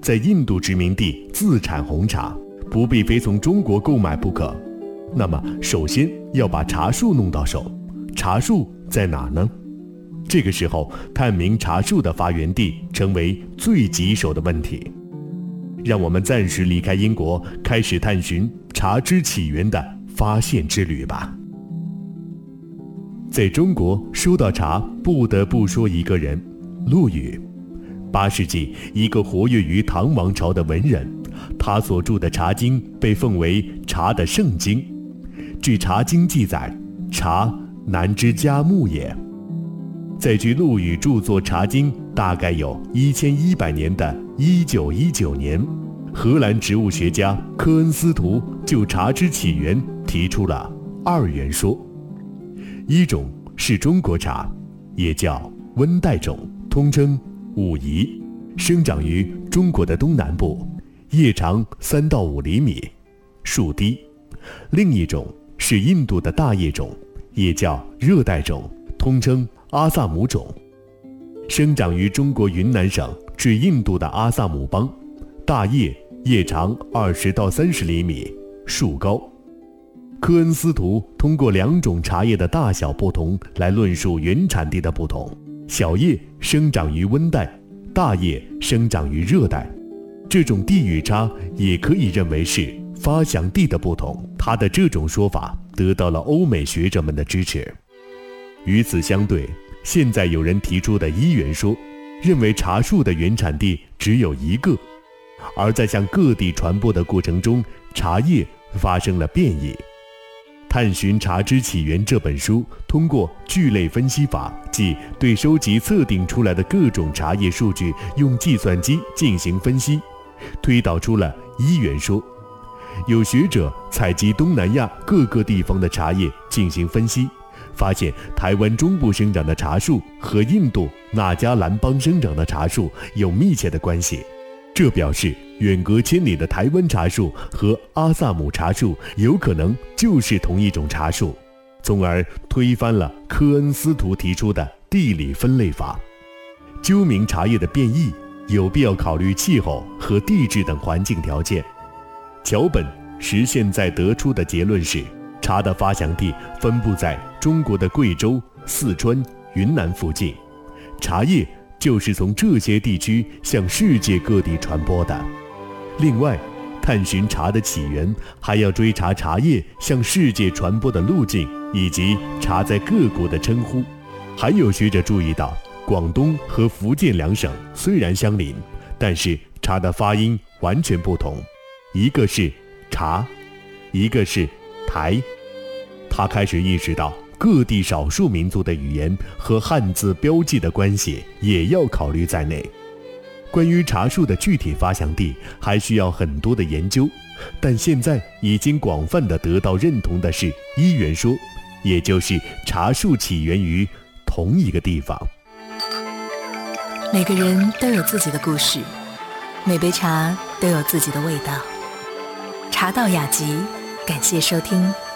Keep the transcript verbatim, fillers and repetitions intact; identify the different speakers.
Speaker 1: 在印度殖民地自产红茶，不必非从中国购买不可。那么首先要把茶树弄到手，茶树在哪呢？这个时候探明茶树的发源地成为最棘手的问题。让我们暂时离开英国，开始探寻茶之起源的发现之旅吧。在中国说到茶，不得不说一个人，陆羽。八世纪，一个活跃于唐王朝的文人，他所著的《茶经》被奉为茶的圣经。据《茶经》记载，茶南之佳木也。在距陆羽著作《茶经》大概有一千一百年的一九一九年，荷兰植物学家科恩斯图就茶之起源提出了二元说。一种是中国茶，也叫温带种，通称武夷，生长于中国的东南部，叶长三到五厘米，树低。另一种是印度的大叶种，也叫热带种，通称阿萨姆种，生长于中国云南省至印度的阿萨姆邦，大叶，叶长二十到三十厘米，树高。科恩斯图通过两种茶叶的大小不同来论述原产地的不同，小叶生长于温带，大叶生长于热带。这种地域差也可以认为是发祥地的不同，他的这种说法得到了欧美学者们的支持。与此相对，现在有人提出的一元说，认为茶树的原产地只有一个，而在向各地传播的过程中，茶叶发生了变异。探寻茶之起源这本书通过聚类分析法，即对收集测定出来的各种茶叶数据用计算机进行分析，推导出了一元说。有学者采集东南亚各个地方的茶叶进行分析，发现台湾中部生长的茶树和印度纳加兰邦生长的茶树有密切的关系，这表示远隔千里的台湾茶树和阿萨姆茶树有可能就是同一种茶树，从而推翻了科恩斯图提出的地理分类法。究明茶叶的变异，有必要考虑气候和地质等环境条件。桥本实现在得出的结论是，茶的发祥地分布在中国的贵州、四川、云南附近，茶叶就是从这些地区向世界各地传播的。另外，探寻茶的起源，还要追查茶叶向世界传播的路径，以及茶在各国的称呼。还有学者注意到，广东和福建两省虽然相邻，但是茶的发音完全不同，一个是茶，一个是台。他开始意识到各地少数民族的语言和汉字标记的关系也要考虑在内。关于茶树的具体发祥地还需要很多的研究，但现在已经广泛的得到认同的是一元说，也就是茶树起源于同一个地方。
Speaker 2: 每个人都有自己的故事，每杯茶都有自己的味道。茶道雅集，感谢收听。